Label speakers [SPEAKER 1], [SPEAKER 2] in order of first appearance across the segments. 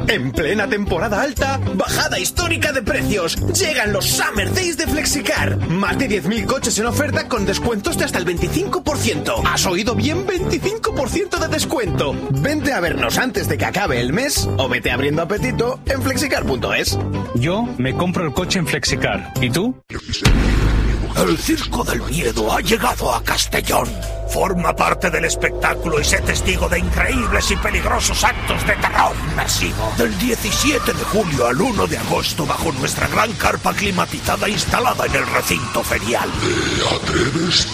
[SPEAKER 1] En plena temporada alta, bajada histórica de precios. Llegan los Summer Days de Flexicar. Más de 10.000 coches en oferta con descuentos de hasta el 25%. ¿Has oído bien? 25% de descuento. Vente a vernos antes de que acabe el mes o vete abriendo apetito en flexicar.es.
[SPEAKER 2] Yo me compro el coche en Flexicar. ¿Y tú?
[SPEAKER 3] El Circo del Miedo ha llegado a Castellón. Forma parte del espectáculo y sé testigo de increíbles y peligrosos actos de terror masivo. Del 17 de julio al 1 de agosto bajo nuestra gran carpa climatizada instalada en el recinto ferial. ¿Te atreves?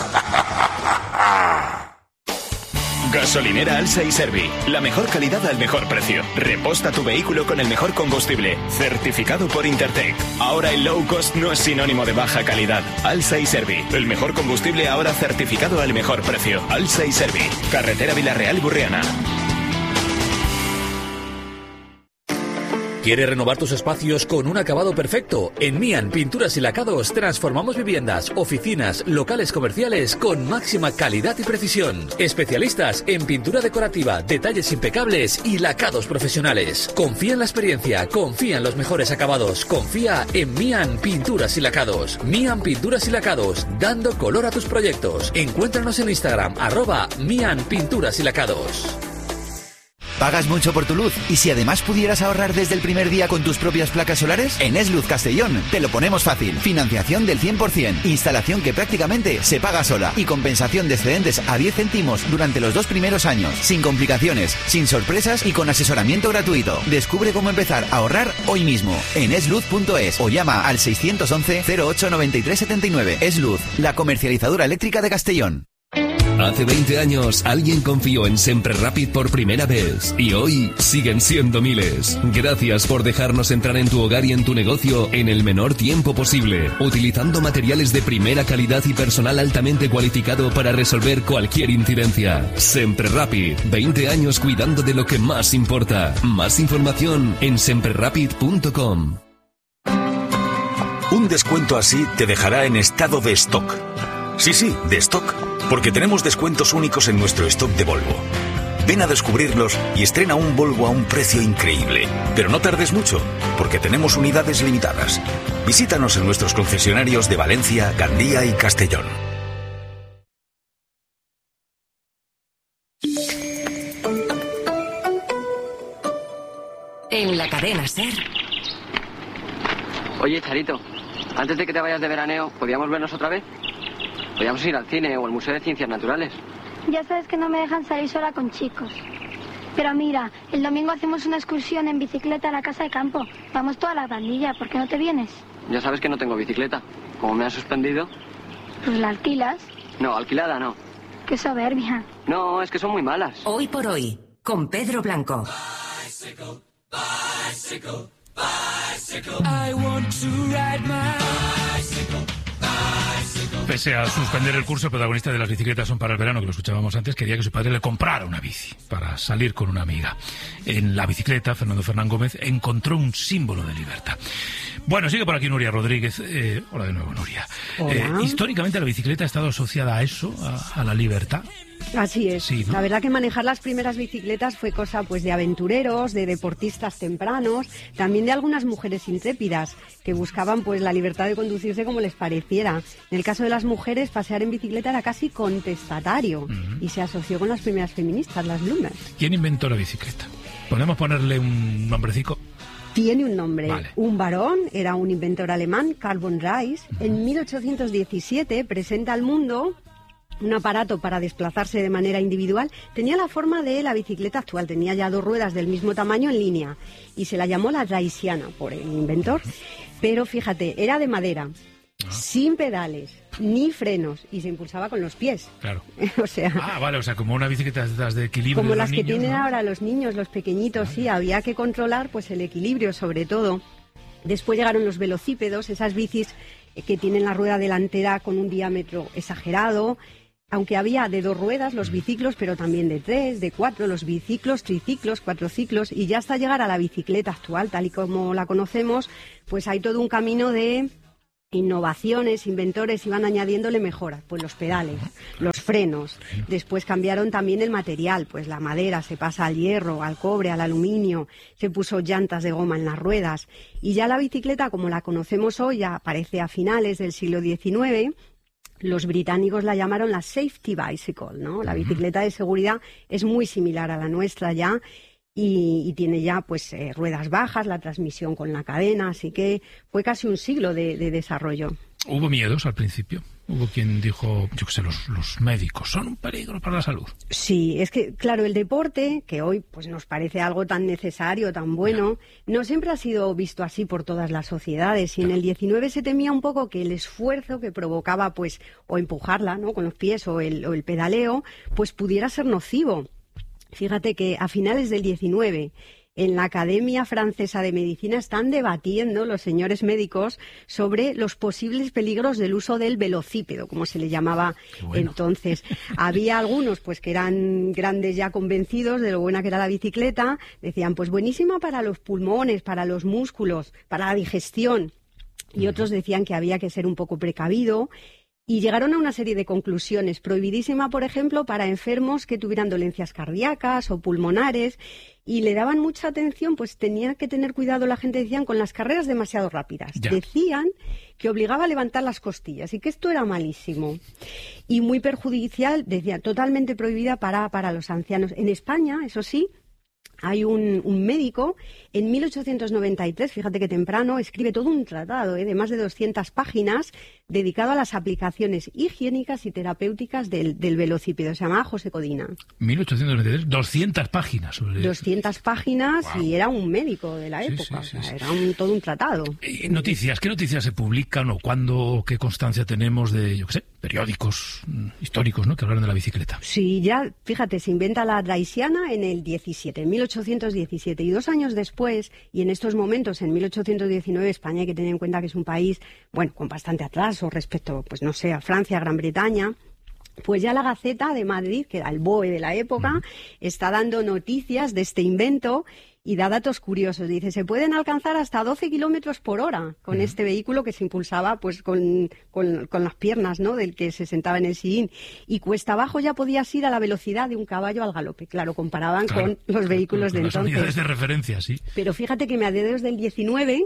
[SPEAKER 4] Gasolinera Alsa y Servi. La mejor calidad al mejor precio. Reposta tu vehículo con el mejor combustible. Certificado por Intertech. Ahora el low cost no es sinónimo de baja calidad. Alsa y Servi. El mejor combustible ahora certificado al mejor precio. Alsa y Servi. Carretera Villarreal-Burriana.
[SPEAKER 5] ¿Quieres renovar tus espacios con un acabado perfecto? En Mian Pinturas y Lacados transformamos viviendas, oficinas, locales comerciales con máxima calidad y precisión. Especialistas en pintura decorativa, detalles impecables y lacados profesionales. Confía en la experiencia, confía en los mejores acabados, confía en Mian Pinturas y Lacados. Mian Pinturas y Lacados, dando color a tus proyectos. Encuéntranos en Instagram, @Mian Pinturas y Lacados.
[SPEAKER 6] ¿Pagas mucho por tu luz? ¿Y si además pudieras ahorrar desde el primer día con tus propias placas solares? En Esluz Castellón te lo ponemos fácil. Financiación del 100%, instalación que prácticamente se paga sola y compensación de excedentes a 10 céntimos durante los 2 primeros años. Sin complicaciones, sin sorpresas y con asesoramiento gratuito. Descubre cómo empezar a ahorrar hoy mismo en esluz.es o llama al 611 08 93 79. Esluz, la comercializadora eléctrica de Castellón.
[SPEAKER 7] Hace 20 años alguien confió en Sempre Rapid por primera vez y hoy siguen siendo miles. Gracias por dejarnos entrar en tu hogar y en tu negocio en el menor tiempo posible, utilizando materiales de primera calidad y personal altamente cualificado para resolver cualquier incidencia. Sempre Rapid, 20 años cuidando de lo que más importa. Más información en semprerapid.com.
[SPEAKER 8] Un descuento así te dejará en estado de stock. Sí, de stock. Porque tenemos descuentos únicos en nuestro stock de Volvo. Ven a descubrirlos y estrena un Volvo a un precio increíble. Pero no tardes mucho, porque tenemos unidades limitadas. Visítanos en nuestros concesionarios de Valencia, Gandía y Castellón.
[SPEAKER 9] En la cadena SER.
[SPEAKER 10] Oye, Charito, antes de que te vayas de veraneo, ¿podíamos vernos otra vez? Podríamos ir al cine o al Museo de Ciencias Naturales.
[SPEAKER 11] Ya sabes que no me dejan salir sola con chicos. Pero mira, el domingo hacemos una excursión en bicicleta a la casa de campo. Vamos toda la pandilla, ¿por qué no te vienes?
[SPEAKER 10] Ya sabes que no tengo bicicleta. Como me han suspendido...
[SPEAKER 11] Pues la alquilas.
[SPEAKER 10] No, alquilada no.
[SPEAKER 11] Qué soberbia.
[SPEAKER 10] No, es que son muy malas.
[SPEAKER 9] Hoy por hoy, con Pedro Blanco.
[SPEAKER 12] Bicycle, bicycle, bicycle. I want to ride my bicycle.
[SPEAKER 13] Pese a suspender el curso, el protagonista de Las bicicletas son para el verano, que lo escuchábamos antes, quería que su padre le comprara una bici para salir con una amiga. En la bicicleta, Fernando Fernán Gómez encontró un símbolo de libertad. Bueno, sigue por aquí Nuria Rodríguez. Hola de nuevo, Nuria. Históricamente la bicicleta ha estado asociada a eso, a la libertad.
[SPEAKER 14] Así es.
[SPEAKER 13] Sí, ¿no?
[SPEAKER 14] La verdad que manejar las primeras bicicletas fue cosa pues de aventureros, de deportistas tempranos, también de algunas mujeres intrépidas que buscaban pues la libertad de conducirse como les pareciera. En el caso de las mujeres, pasear en bicicleta era casi contestatario y se asoció con las primeras feministas, las Bloomers.
[SPEAKER 13] ¿Quién inventó la bicicleta? ¿Podemos ponerle un nombrecico?
[SPEAKER 14] Tiene un nombre.
[SPEAKER 13] Vale.
[SPEAKER 14] Un varón, era un inventor alemán, Karl von Reis. En 1817 presenta al mundo un aparato para desplazarse de manera individual. Tenía la forma de la bicicleta actual, tenía ya 2 ruedas del mismo tamaño en línea y se la llamó la Reisiana por el inventor. Pero fíjate, era de madera, sin pedales, ni frenos y se impulsaba con los pies.
[SPEAKER 13] Claro.
[SPEAKER 14] O sea,
[SPEAKER 13] vale, o sea, como una bicicleta de equilibrio.
[SPEAKER 14] Como
[SPEAKER 13] de
[SPEAKER 14] las
[SPEAKER 13] niños,
[SPEAKER 14] que tienen
[SPEAKER 13] ¿no?
[SPEAKER 14] ahora los niños, los pequeñitos, sí, había que controlar pues el equilibrio sobre todo. Después llegaron los velocípedos, esas bicis que tienen la rueda delantera con un diámetro exagerado. Aunque había de 2 ruedas los biciclos, pero también de 3, de 4, los biciclos, triciclos, cuatrociclos, y ya hasta llegar a la bicicleta actual, tal y como la conocemos, pues hay todo un camino de innovaciones, inventores iban añadiéndole mejoras, pues los pedales, los frenos. Después cambiaron también el material, pues la madera se pasa al hierro, al cobre, al aluminio, se puso llantas de goma en las ruedas. Y ya la bicicleta, como la conocemos hoy, ya aparece a finales del siglo XIX. Los británicos la llamaron la safety bicycle, ¿no? La bicicleta de seguridad es muy similar a la nuestra ya y tiene ya pues ruedas bajas, la transmisión con la cadena, así que fue casi un siglo de desarrollo.
[SPEAKER 13] ¿Hubo miedos al principio? Hubo quien dijo, yo qué sé, los médicos son un peligro para la salud.
[SPEAKER 14] Sí, es que, claro, el deporte, que hoy pues nos parece algo tan necesario, tan bueno, no siempre ha sido visto así por todas las sociedades. Y en el 19 se temía un poco que el esfuerzo que provocaba, pues, o empujarla, ¿no?, con los pies o el pedaleo, pues pudiera ser nocivo. Fíjate que a finales del 19... en la Academia Francesa de Medicina están debatiendo los señores médicos sobre los posibles peligros del uso del velocípedo, como se le llamaba entonces. Había algunos pues que eran grandes ya convencidos de lo buena que era la bicicleta, decían pues buenísima para los pulmones, para los músculos, para la digestión, y otros decían que había que ser un poco precavido. Y llegaron a una serie de conclusiones. Prohibidísima, por ejemplo, para enfermos que tuvieran dolencias cardíacas o pulmonares, y le daban mucha atención, pues tenía que tener cuidado, la gente decían, con las carreras demasiado rápidas. Ya. Decían que obligaba a levantar las costillas y que esto era malísimo. Y muy perjudicial, decían, totalmente prohibida para los ancianos. En España, eso sí, hay un médico, en 1893, fíjate que temprano, escribe todo un tratado de más de 200 páginas dedicado a las aplicaciones higiénicas y terapéuticas del velocípedo. Se llamaba José Codina.
[SPEAKER 13] 1893, 200 páginas.
[SPEAKER 14] 200 páginas, wow. Y era un médico de la época, sí. Era todo un tratado.
[SPEAKER 13] Noticias, ¿qué noticias se publican o cuándo, qué constancia tenemos de, yo qué sé, periódicos históricos, ¿no?, que hablaron de la bicicleta?
[SPEAKER 14] Sí, ya, fíjate, se inventa la Draisiana en el 17, en 1817, y 2 años después, y en estos momentos, en 1819, España, hay que tener en cuenta que es un país, bueno, con bastante atraso respecto, pues no sé, a Francia, a Gran Bretaña. Pues ya la Gaceta de Madrid, que era el BOE de la época, está dando noticias de este invento y da datos curiosos. Dice, se pueden alcanzar hasta 12 kilómetros por hora con este vehículo que se impulsaba pues con las piernas, ¿no?, del que se sentaba en el sillín. Y cuesta abajo ya podías ir a la velocidad de un caballo al galope. Claro, comparaban con los vehículos de entonces.
[SPEAKER 13] Las unidades de referencia, sí.
[SPEAKER 14] Pero fíjate que a mediados del 19...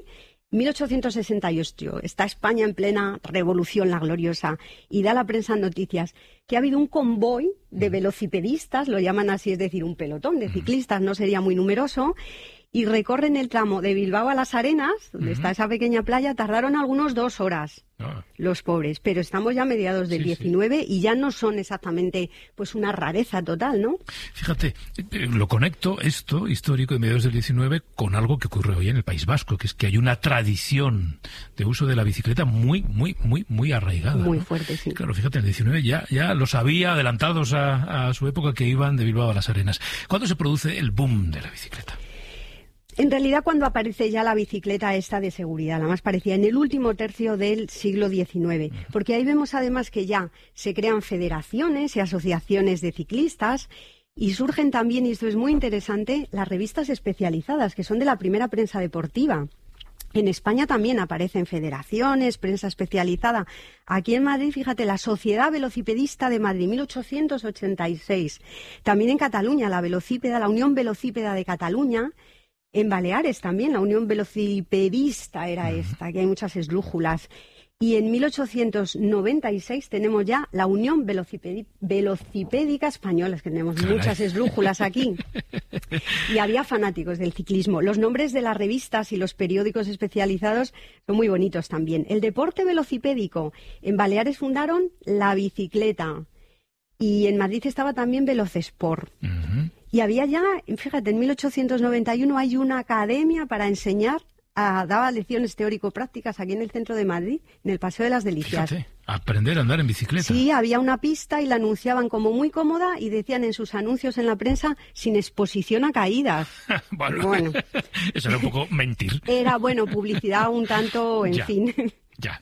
[SPEAKER 14] 1868, está España en plena revolución, la gloriosa, y da la prensa noticias que ha habido un convoy de velocipedistas, lo llaman así, es decir, un pelotón de ciclistas, no sería muy numeroso, y recorren el tramo de Bilbao a Las Arenas, donde está esa pequeña playa. Tardaron algunos 2 horas, los pobres, pero estamos ya a mediados del 19 y ya no son exactamente pues una rareza total, ¿no?
[SPEAKER 13] Fíjate, lo conecto esto histórico de mediados del 19 con algo que ocurre hoy en el País Vasco, que es que hay una tradición de uso de la bicicleta muy arraigada.
[SPEAKER 14] Muy, ¿no?,
[SPEAKER 13] fuerte,
[SPEAKER 14] sí.
[SPEAKER 13] Claro, fíjate, en el 19 ya los había adelantados a su época, que iban de Bilbao a Las Arenas. ¿Cuándo se produce el boom de la bicicleta?
[SPEAKER 14] En realidad, cuando aparece ya la bicicleta esta de seguridad, la más parecida, en el último tercio del siglo XIX, porque ahí vemos además que ya se crean federaciones y asociaciones de ciclistas, y surgen también, y esto es muy interesante, las revistas especializadas, que son de la primera prensa deportiva. En España también aparecen federaciones, prensa especializada. Aquí en Madrid, fíjate, la Sociedad Velocipedista de Madrid, 1886. También en Cataluña, la Velocípeda, la Unión Velocípeda de Cataluña. En Baleares también, la Unión Velocipedista era esta, que hay muchas esdrújulas. Y en 1896 tenemos ya la Unión Velocipédica Española, es que tenemos muchas esdrújulas aquí. Y había fanáticos del ciclismo. Los nombres de las revistas y los periódicos especializados son muy bonitos también. El deporte velocipédico. En Baleares fundaron La Bicicleta. Y en Madrid estaba también Velocesport. Y había ya, fíjate, en 1891 hay una academia para enseñar, daba lecciones teórico-prácticas aquí en el centro de Madrid, en el Paseo de las Delicias.
[SPEAKER 13] Fíjate, aprender a andar en bicicleta.
[SPEAKER 14] Sí, había una pista y la anunciaban como muy cómoda y decían en sus anuncios en la prensa, sin exposición a caídas.
[SPEAKER 13] bueno, eso era un poco mentir.
[SPEAKER 14] Era, publicidad un tanto, en fin.
[SPEAKER 13] Ya.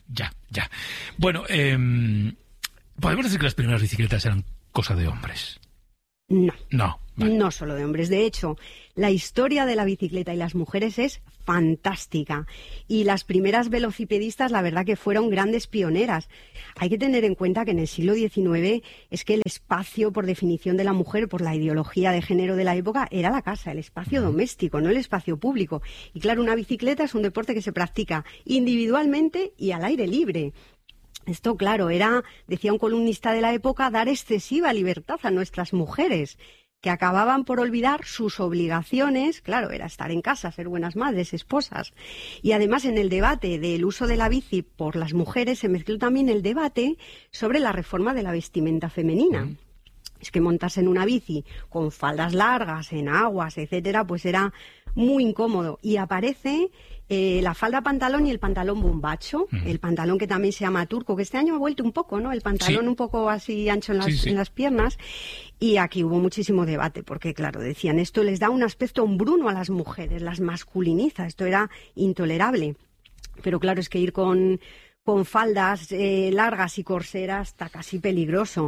[SPEAKER 13] Bueno, podemos decir que las primeras bicicletas eran cosa de hombres.
[SPEAKER 14] No, no solo de hombres. De hecho, la historia de la bicicleta y las mujeres es fantástica. Y las primeras velocipedistas, la verdad que fueron grandes pioneras. Hay que tener en cuenta que en el siglo XIX es que el espacio, por definición de la mujer, por la ideología de género de la época, era la casa, el espacio doméstico, no el espacio público. Y claro, una bicicleta es un deporte que se practica individualmente y al aire libre. Esto, claro, era, decía un columnista de la época, dar excesiva libertad a nuestras mujeres, que acababan por olvidar sus obligaciones. Claro, era estar en casa, ser buenas madres, esposas. Y además, en el debate del uso de la bici por las mujeres se mezcló también el debate sobre la reforma de la vestimenta femenina. Es que montarse en una bici con faldas largas, en aguas, etcétera, pues era muy incómodo. Y aparece la falda pantalón y el pantalón bombacho, el pantalón que también se llama turco, que este año ha vuelto un poco, ¿no? El pantalón un poco así ancho en las piernas. Y aquí hubo muchísimo debate, porque claro, decían, esto les da un aspecto hombruno a las mujeres, las masculiniza, esto era intolerable. Pero claro, es que ir con faldas largas y corseras está casi peligroso.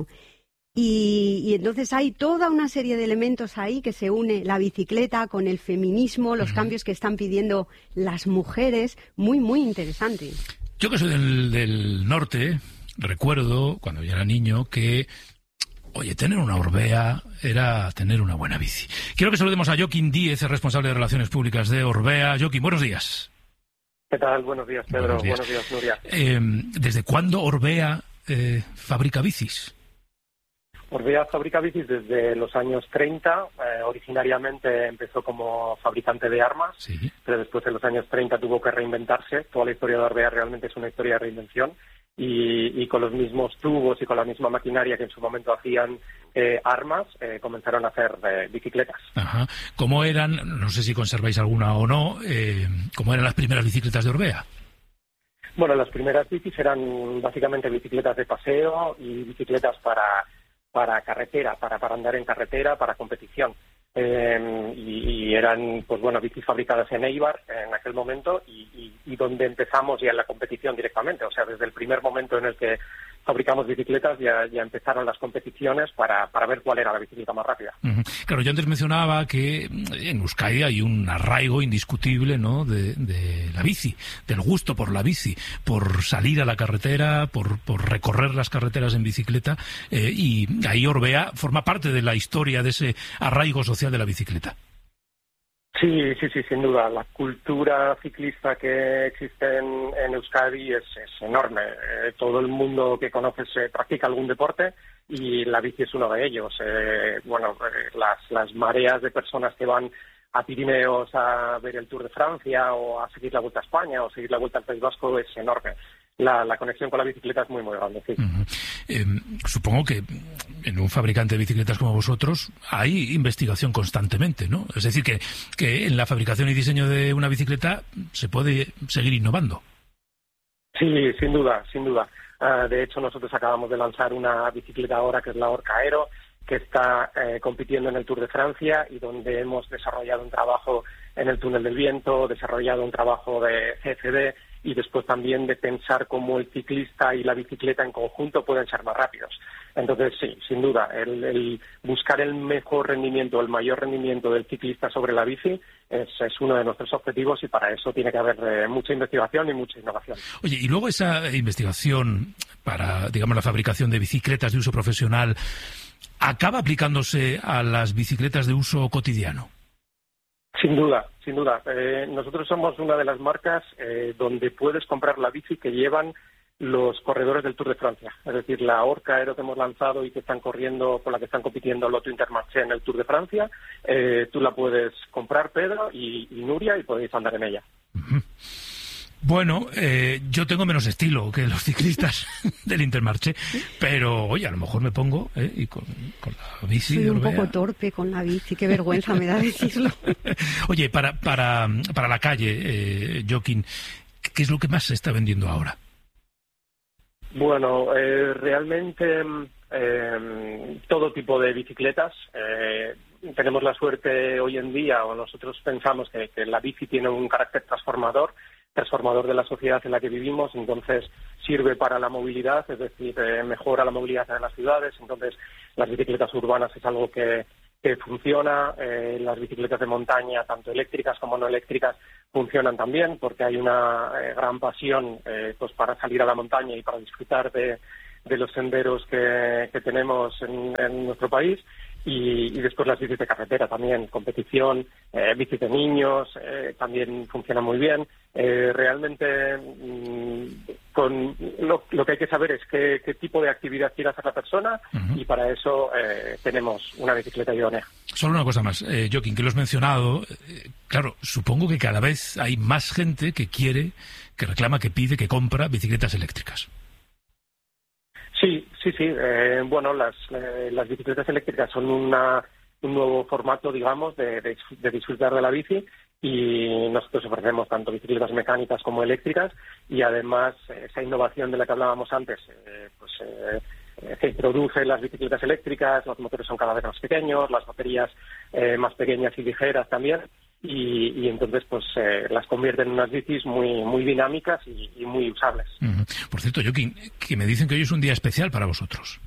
[SPEAKER 14] Y entonces hay toda una serie de elementos ahí que se une la bicicleta con el feminismo, los cambios que están pidiendo las mujeres, muy, muy interesante.
[SPEAKER 13] Yo que soy del norte, recuerdo, cuando yo era niño, que, oye, tener una Orbea era tener una buena bici. Quiero que saludemos a Joaquín Díez, el responsable de Relaciones Públicas de Orbea. Joaquín, buenos días.
[SPEAKER 15] ¿Qué tal? Buenos días, Pedro. Buenos días, Nuria.
[SPEAKER 13] ¿Desde cuándo Orbea fabrica bicis?
[SPEAKER 15] Orbea fabrica bicis desde los años 30. Originariamente empezó como fabricante de armas, pero después en los años 30 tuvo que reinventarse. Toda la historia de Orbea realmente es una historia de reinvención. Y con los mismos tubos y con la misma maquinaria que en su momento hacían armas, comenzaron a hacer bicicletas.
[SPEAKER 13] Ajá. ¿Cómo eran, no sé si conserváis alguna o no, cómo eran las primeras bicicletas de Orbea?
[SPEAKER 15] Bueno, las primeras bicis eran básicamente bicicletas de paseo y bicicletas para carretera, para andar en carretera, para competición. Y eran, pues bueno, bicis fabricadas en Eibar en aquel momento y donde empezamos ya en la competición directamente. O sea, desde el primer momento en el que fabricamos bicicletas ya empezaron las competiciones para ver cuál era la bicicleta más rápida.
[SPEAKER 13] Claro, yo antes mencionaba que en Euskadi hay un arraigo indiscutible, ¿no?, de la bici, del gusto por la bici, por salir a la carretera, por recorrer las carreteras en bicicleta, y ahí Orbea forma parte de la historia de ese arraigo social de la bicicleta.
[SPEAKER 15] Sí, sin duda. La cultura ciclista que existe en Euskadi es enorme. Todo el mundo que conoces practica algún deporte y la bici es uno de ellos. Las mareas de personas que van a Pirineos a ver el Tour de Francia o a seguir la Vuelta a España o seguir la Vuelta al País Vasco es enorme. La conexión con la bicicleta es muy, muy grande, sí.
[SPEAKER 13] Supongo que en un fabricante de bicicletas como vosotros hay investigación constantemente, ¿no? Es decir, que en la fabricación y diseño de una bicicleta se puede seguir innovando.
[SPEAKER 15] Sí, sin duda. De hecho, nosotros acabamos de lanzar una bicicleta ahora que es la Orca Aero, que está compitiendo en el Tour de Francia y donde hemos desarrollado un trabajo en el túnel del viento, desarrollado un trabajo de CFD y después también de pensar cómo el ciclista y la bicicleta en conjunto pueden ser más rápidos. Entonces, sí, sin duda, el buscar el mejor rendimiento, el mayor rendimiento del ciclista sobre la bici es uno de nuestros objetivos y para eso tiene que haber mucha investigación y mucha innovación.
[SPEAKER 13] Oye, y luego esa investigación para, digamos, la fabricación de bicicletas de uso profesional, ¿acaba aplicándose a las bicicletas de uso cotidiano?
[SPEAKER 15] Sin duda. Nosotros somos una de las marcas donde puedes comprar la bici que llevan los corredores del Tour de Francia. Es decir, la Orca Aero que hemos lanzado y que están corriendo, con la que están compitiendo Lotto Intermarché en el Tour de Francia, tú la puedes comprar, Pedro y Nuria, y podéis andar en ella.
[SPEAKER 13] Bueno, yo tengo menos estilo que los ciclistas del Intermarché, pero oye, a lo mejor me pongo y con la bici.
[SPEAKER 14] Soy un poco torpe con la bici, qué vergüenza me da decirlo.
[SPEAKER 13] Oye, para la calle, Joaquín, ¿qué es lo que más se está vendiendo ahora?
[SPEAKER 15] Bueno, realmente todo tipo de bicicletas. Tenemos la suerte hoy en día, o nosotros pensamos que la bici tiene un carácter transformador, transformador de la sociedad en la que vivimos, entonces sirve para la movilidad, es decir, mejora la movilidad en las ciudades, entonces las bicicletas urbanas es algo que funciona, las bicicletas de montaña, tanto eléctricas como no eléctricas, funcionan también porque hay una gran pasión pues para salir a la montaña y para disfrutar de los senderos que tenemos en nuestro país. Y después las bicis de carretera también, competición, bicis de niños, también funcionan muy bien. Realmente con lo que hay que saber es qué tipo de actividad quiere hacer la persona y para eso tenemos una bicicleta idónea.
[SPEAKER 13] Solo una cosa más, Joaquín, que lo has mencionado. Claro, supongo que cada vez hay más gente que quiere, que reclama, que pide, que compra bicicletas eléctricas.
[SPEAKER 15] Sí. Bueno, las bicicletas eléctricas son un nuevo formato, digamos, de disfrutar de la bici, y nosotros ofrecemos tanto bicicletas mecánicas como eléctricas, y además esa innovación de la que hablábamos antes, se introduce en las bicicletas eléctricas, los motores son cada vez más pequeños, las baterías más pequeñas y ligeras también, y entonces pues las convierten en unas bicis muy dinámicas y muy usables.
[SPEAKER 13] Por cierto, Joaquín, que me dicen que hoy es un día especial para vosotros.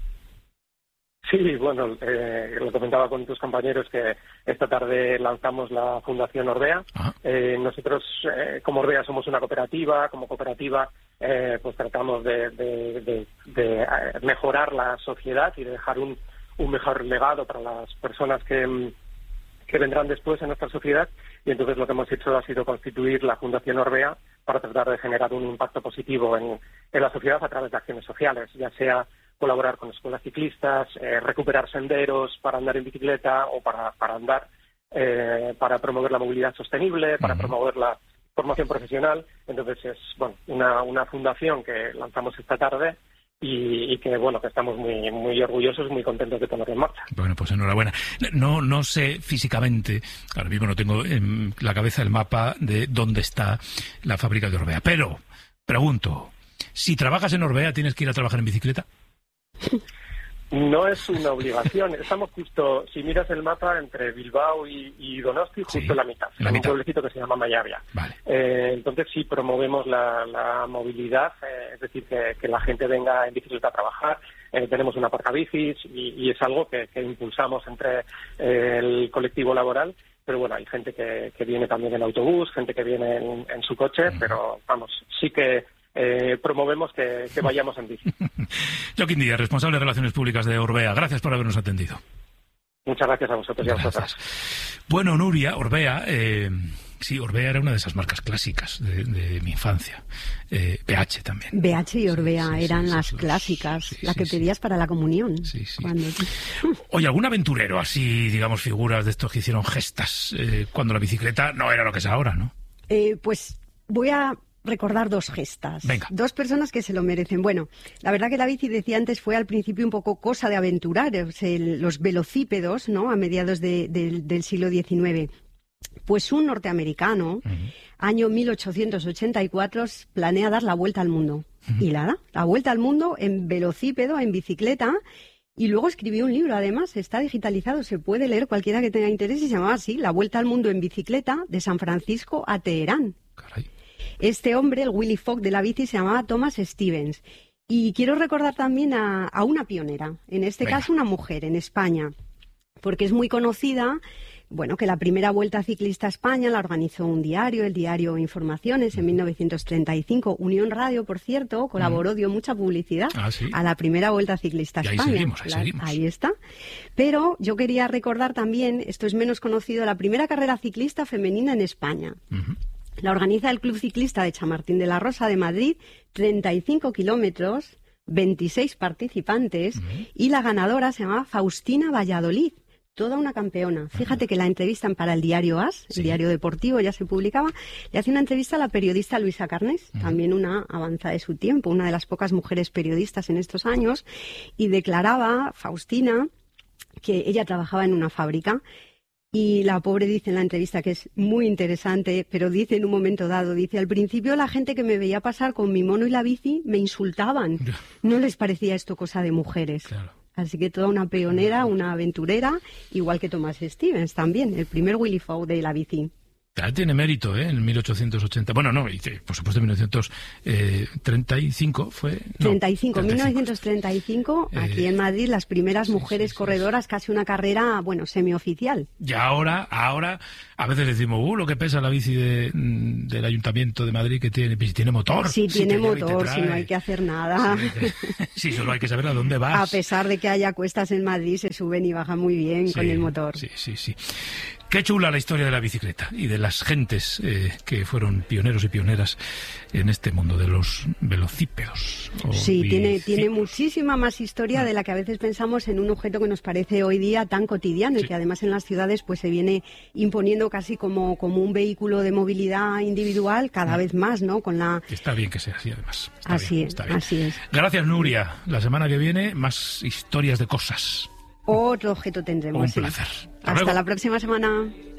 [SPEAKER 15] Sí, bueno, lo comentaba con tus compañeros que esta tarde lanzamos la Fundación Orbea. Nosotros, como Orbea, somos una cooperativa. Como cooperativa, pues tratamos de mejorar la sociedad y de dejar un mejor legado para las personas que vendrán después en nuestra sociedad, y entonces lo que hemos hecho ha sido constituir la Fundación Orbea para tratar de generar un impacto positivo en la sociedad a través de acciones sociales, ya sea colaborar con escuelas ciclistas, recuperar senderos para andar en bicicleta o para andar, para promover la movilidad sostenible, para promover la formación profesional. Entonces es una fundación que lanzamos esta tarde y que que estamos muy orgullosos, muy contentos de ponerla en marcha.
[SPEAKER 13] Bueno, pues enhorabuena. No sé físicamente, ahora mismo no tengo en la cabeza el mapa de dónde está la fábrica de Orbea, pero pregunto, si trabajas en Orbea, ¿tienes que ir a trabajar en bicicleta?
[SPEAKER 15] No es una obligación. Estamos justo, si miras el mapa, entre Bilbao y Donosti, justo en la mitad. En un pueblecito que se llama Mayavia.
[SPEAKER 13] Vale.
[SPEAKER 15] Entonces sí promovemos la movilidad, es decir, que la gente venga en bicicleta a trabajar. Tenemos una aparcabicis y es algo que impulsamos entre el colectivo laboral. Pero bueno, hay gente que viene también en autobús, gente que viene en su coche, pero vamos, sí que promovemos que vayamos en bici.
[SPEAKER 13] Joaquín Díaz, responsable de Relaciones Públicas de Orbea. Gracias por habernos atendido.
[SPEAKER 15] Muchas gracias a vosotros y a vosotras.
[SPEAKER 13] Bueno, Nuria, Orbea, sí, Orbea era una de esas marcas clásicas de mi infancia. BH también.
[SPEAKER 14] BH y Orbea eran las clásicas, la que pedías para la comunión.
[SPEAKER 13] Oye, ¿algún aventurero así, digamos, figuras de estos que hicieron gestas cuando la bicicleta no era lo que es ahora, ¿no?
[SPEAKER 14] Pues voy a recordar dos gestas.
[SPEAKER 13] Venga.
[SPEAKER 14] Dos personas que se lo merecen. Bueno, la verdad que la bici, decía antes, fue al principio un poco cosa de aventurar, los velocípedos, ¿no?, a mediados del siglo XIX. Pues un norteamericano, año 1884, planea dar la vuelta al mundo. Y la vuelta al mundo en velocípedo, en bicicleta. Y luego escribió un libro, además, está digitalizado, se puede leer cualquiera que tenga interés, y se llamaba así, La Vuelta al Mundo en Bicicleta, de San Francisco a Teherán.
[SPEAKER 13] Caray.
[SPEAKER 14] Este hombre, el Willy Fogg de la bici, se llamaba Thomas Stevens. Y quiero recordar también a una pionera, en este caso una mujer, en España, porque es muy conocida. Bueno, que la primera Vuelta Ciclista a España la organizó un diario, el diario Informaciones, en 1935. Unión Radio, por cierto, colaboró, dio mucha publicidad a la primera Vuelta Ciclista a España.
[SPEAKER 13] Ahí seguimos.
[SPEAKER 14] Ahí está. Pero yo quería recordar también, esto es menos conocido, la primera carrera ciclista femenina en España. La organiza el Club Ciclista de Chamartín de la Rosa de Madrid, 35 kilómetros, 26 participantes, y la ganadora se llama Faustina Valladolid. Toda una campeona. Fíjate que la entrevistan para el diario AS, el diario deportivo, ya se publicaba. Le hace una entrevista a la periodista Luisa Carnes, también una avanzada de su tiempo, una de las pocas mujeres periodistas en estos años, y declaraba, Faustina, que ella trabajaba en una fábrica. Y la pobre dice en la entrevista, que es muy interesante, pero dice en un momento dado, dice, al principio la gente que me veía pasar con mi mono y la bici me insultaban. No les parecía esto cosa de mujeres.
[SPEAKER 13] Claro.
[SPEAKER 14] Así que toda una pionera, una aventurera, igual que Thomas Stevens también, el primer Willy Fogg de la bici.
[SPEAKER 13] Tiene mérito, En 1880. Bueno, no, por supuesto en 1935 fue... No,
[SPEAKER 14] 1935, aquí en Madrid, las primeras mujeres corredoras, casi una carrera, semioficial.
[SPEAKER 13] Y ahora, a veces decimos, lo que pesa la bici del Ayuntamiento de Madrid, que tiene motor.
[SPEAKER 14] Sí, tiene motor, si no hay que hacer nada.
[SPEAKER 13] Sí, solo hay que saber a dónde vas.
[SPEAKER 14] A pesar de que haya cuestas en Madrid, se suben y bajan muy bien con el motor.
[SPEAKER 13] Sí. Qué chula la historia de la bicicleta y de las gentes que fueron pioneros y pioneras en este mundo de los velocípedos.
[SPEAKER 14] Sí, tiene muchísima más historia de la que a veces pensamos en un objeto que nos parece hoy día tan cotidiano y que además en las ciudades pues se viene imponiendo casi como un vehículo de movilidad individual cada vez más, ¿no?
[SPEAKER 13] Está bien que sea así, además.
[SPEAKER 14] Así es.
[SPEAKER 13] Gracias, Nuria. La semana que viene, más historias de cosas.
[SPEAKER 14] Otro objeto tendremos.
[SPEAKER 13] Un placer.
[SPEAKER 14] Hasta la próxima semana.